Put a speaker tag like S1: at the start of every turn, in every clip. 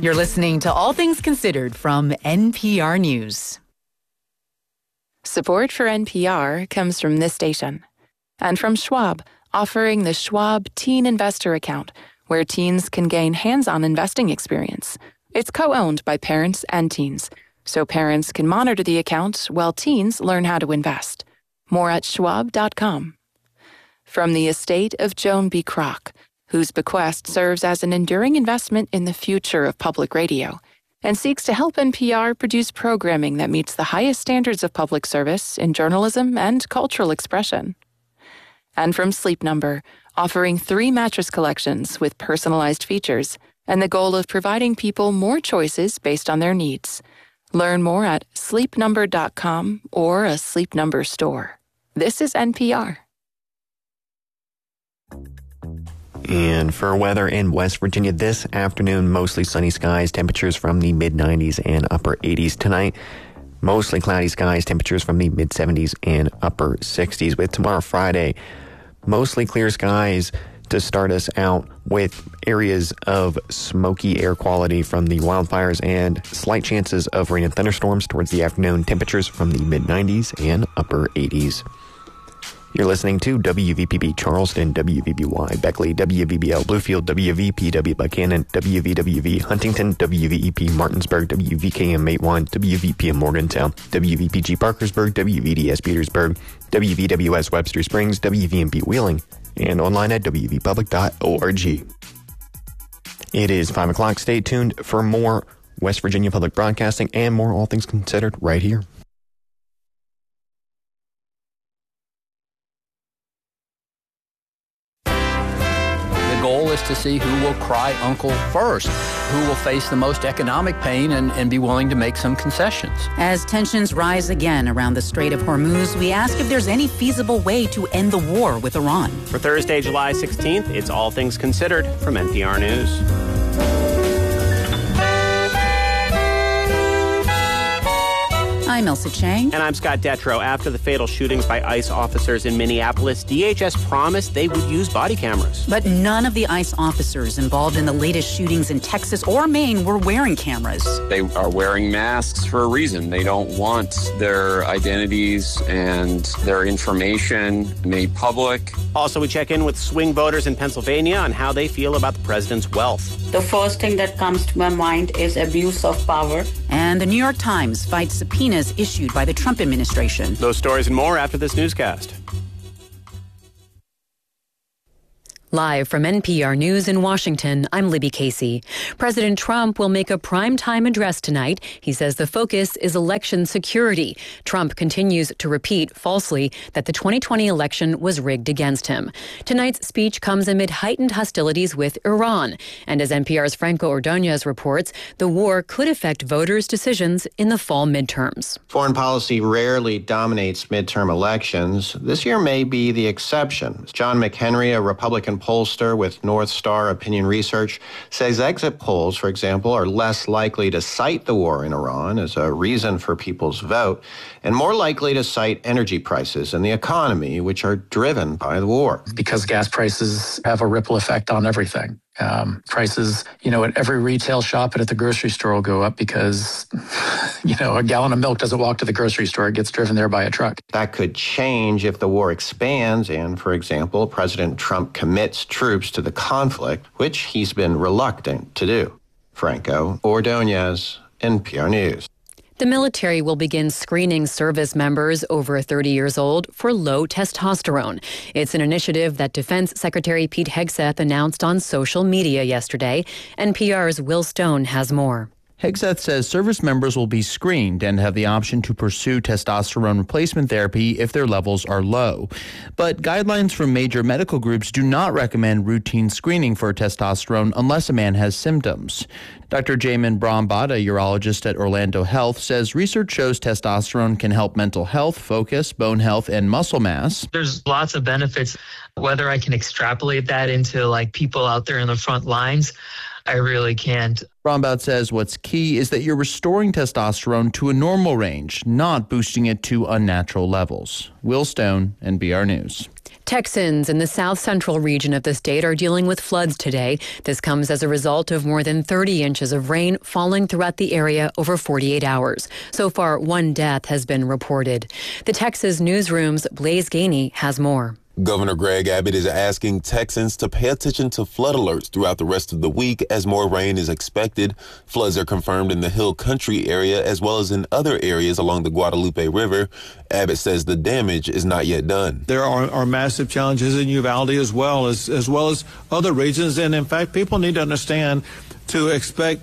S1: You're listening to All Things Considered from NPR News.
S2: Support for NPR comes from this station and from Schwab, offering the Schwab Teen Investor Account, where teens can gain hands-on investing experience. It's co-owned by parents and teens, so parents can monitor the account while teens learn how to invest. More at schwab.com. From the estate of Joan B. Kroc, whose bequest serves as an enduring investment in the future of public radio and seeks to help NPR produce programming that meets the highest standards of public service in journalism and cultural expression. And from Sleep Number, offering 3 mattress collections with personalized features and the goal of providing people more choices based on their needs. Learn more at sleepnumber.com or a Sleep Number store. This is NPR.
S3: And for weather in West Virginia this afternoon, mostly sunny skies, temperatures from the mid-90s and upper 80s tonight. Mostly cloudy skies, temperatures from the mid-70s and upper 60s. With tomorrow, Friday, mostly clear skies to start us out with areas of smoky air quality from the wildfires and slight chances of rain and thunderstorms towards the afternoon. Temperatures from the mid-90s and upper 80s. You're listening to WVPB Charleston, WVBY Beckley, WVBL Bluefield, WVPW Buchanan, WVWV Huntington, WVEP Martinsburg, WVKM Matewan, WVPM Morgantown, WVPG Parkersburg, WVDS Petersburg, WVWS Webster Springs, WVMP Wheeling, and online at wvpublic.org. It is 5 o'clock. Stay tuned for more West Virginia Public Broadcasting and more All Things Considered right here.
S4: Goal is to see who will cry uncle first, who will face the most economic pain and be willing to make some concessions.
S1: As tensions rise again around the Strait of Hormuz, we ask if there's any feasible way to end the war with Iran.
S5: For Thursday, July 16th, it's All Things Considered from NPR News.
S1: I'm Elsa Chang.
S5: And I'm Scott Detrow. After the fatal shootings by ICE officers in Minneapolis, DHS promised they would use body cameras.
S1: But none of the ICE officers involved in the latest shootings in Texas or Maine were wearing cameras.
S6: They are wearing masks for a reason. They don't want their identities and their information made public.
S5: Also, we check in with swing voters in Pennsylvania on how they feel about the president's wealth.
S7: The first thing that comes to my mind is abuse of power.
S1: And the New York Times fights subpoenas issued by the Trump administration.
S5: Those stories and more after this newscast.
S8: Live from NPR News in Washington, I'm Libby Casey. President Trump will make a primetime address tonight. He says the focus is election security. Trump continues to repeat falsely that the 2020 election was rigged against him. Tonight's speech comes amid heightened hostilities with Iran. And as NPR's Franco Ordonez reports, the war could affect voters' decisions in the fall midterms.
S9: Foreign policy rarely dominates midterm elections. This year may be the exception. John McHenry, a Republican pollster with North Star Opinion Research, says exit polls, for example, are less likely to cite the war in Iran as a reason for people's vote and more likely to cite energy prices and the economy, which are driven by the war.
S10: Because gas prices have a ripple effect on everything. Prices, at every retail shop and at the grocery store will go up because, a gallon of milk doesn't walk to the grocery store. It gets driven there by a truck.
S9: That could change if the war expands and, for example, President Trump commits troops to the conflict, which he's been reluctant to do. Franco Ordonez, NPR News.
S8: The military will begin screening service members over 30 years old for low testosterone. It's an initiative that Defense Secretary Pete Hegseth announced on social media yesterday. NPR's Will Stone has more.
S11: Hegseth says service members will be screened and have the option to pursue testosterone replacement therapy if their levels are low. But guidelines from major medical groups do not recommend routine screening for testosterone unless a man has symptoms. Dr. Jamin Brahmbhatt, a urologist at Orlando Health, says research shows testosterone can help mental health, focus, bone health, and muscle mass.
S12: There's lots of benefits. Whether I can extrapolate that into people out there in the front lines, I really can't.
S11: Brahmbhatt says what's key is that you're restoring testosterone to a normal range, not boosting it to unnatural levels. Will Stone, NPR News.
S8: Texans in the south central region of the state are dealing with floods today. This comes as a result of more than 30 inches of rain falling throughout the area over 48 hours. So far, 1 death has been reported. The Texas Newsroom's Blaise Gainey has more.
S13: Governor Greg Abbott is asking Texans to pay attention to flood alerts throughout the rest of the week as more rain is expected. Floods are confirmed in the Hill Country area as well as in other areas along the Guadalupe River. Abbott says the damage is not yet done.
S14: There are massive challenges in Uvalde as well as other regions. And in fact, people need to understand to expect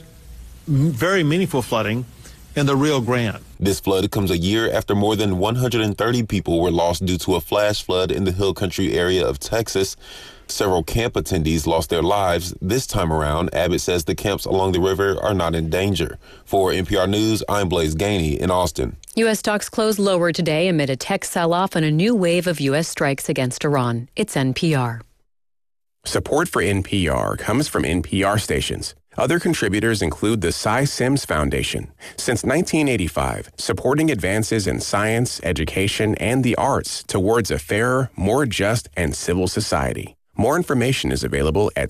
S14: very meaningful flooding in the Rio Grande.
S13: This flood comes a year after more than 130 people were lost due to a flash flood in the Hill Country area of Texas. Several camp attendees lost their lives. This time around, Abbott says the camps along the river are not in danger. For NPR News, I'm Blaise Gainey in Austin.
S8: U.S. stocks closed lower today amid a tech sell-off and a new wave of U.S. strikes against Iran. It's NPR.
S15: Support for NPR comes from NPR stations. Other contributors include the Cy Sims Foundation. Since 1985, supporting advances in science, education, and the arts towards a fairer, more just, and civil society. More information is available at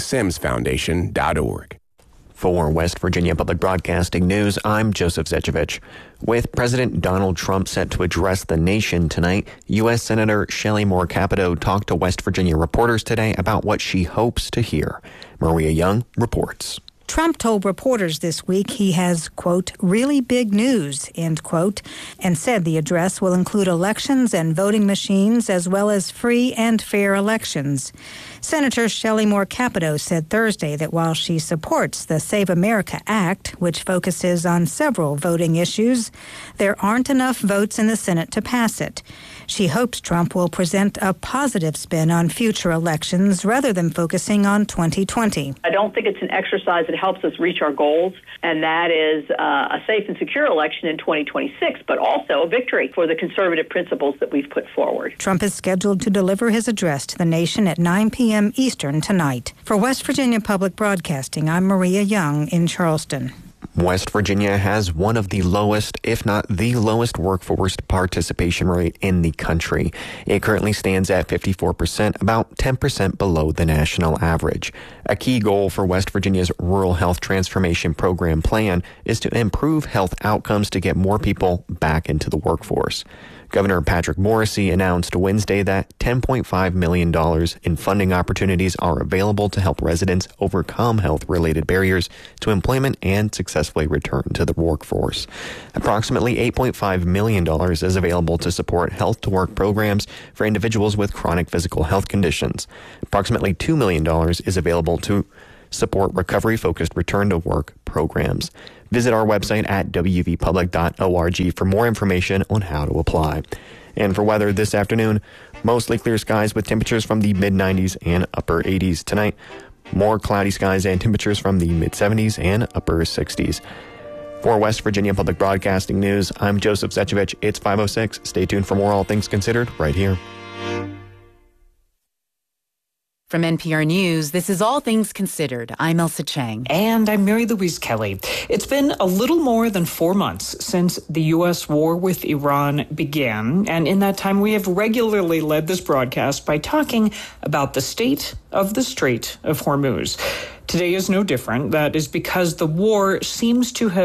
S15: cysimsfoundation.org.
S3: For West Virginia Public Broadcasting News, I'm Joseph Zechovich. With President Donald Trump set to address the nation tonight, U.S. Senator Shelley Moore Capito talked to West Virginia reporters today about what she hopes to hear. Maria Young reports.
S16: Trump told reporters this week he has, quote, really big news, end quote, and said the address will include elections and voting machines as well as free and fair elections. Senator Shelley Moore Capito said Thursday that while she supports the Save America Act, which focuses on several voting issues, there aren't enough votes in the Senate to pass it. She hopes Trump will present a positive spin on future elections rather than focusing on 2020.
S17: I don't think it's an exercise that helps us reach our goals, and that is a safe and secure election in 2026, but also a victory for the conservative principles that we've put forward.
S16: Trump is scheduled to deliver his address to the nation at 9 p.m. Eastern tonight. For West Virginia Public Broadcasting, I'm Maria Young in Charleston.
S3: West Virginia has one of the lowest, if not the lowest, workforce participation rate in the country. It currently stands at 54%, about 10% below the national average. A key goal for West Virginia's Rural Health Transformation Program plan is to improve health outcomes to get more people back into the workforce. Governor Patrick Morrisey announced Wednesday that $10.5 million in funding opportunities are available to help residents overcome health-related barriers to employment and successfully return to the workforce. Approximately $8.5 million is available to support health-to-work programs for individuals with chronic physical health conditions. Approximately $2 million is available to support recovery-focused return-to-work programs. Visit our website at wvpublic.org for more information on how to apply. And for weather this afternoon, mostly clear skies with temperatures from the mid-90s and upper 80s. Tonight, more cloudy skies and temperatures from the mid-70s and upper 60s. For West Virginia Public Broadcasting News, I'm Joseph Zechovich. It's 5:06. Stay tuned for more All Things Considered right here.
S1: From NPR News, this is All Things Considered. I'm Elsa Chang.
S18: And I'm Mary Louise Kelly. It's been a little more than 4 months since the U.S. war with Iran began. And in that time, we have regularly led this broadcast by talking about the state of the Strait of Hormuz. Today is no different. That is because the war seems to have